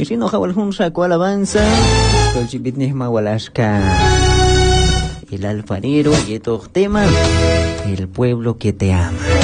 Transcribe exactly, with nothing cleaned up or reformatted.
Chino Jawalhunsa Kualabanza, Colchipitnisma Walaska, el alfarero y estos temas, el pueblo que te ama.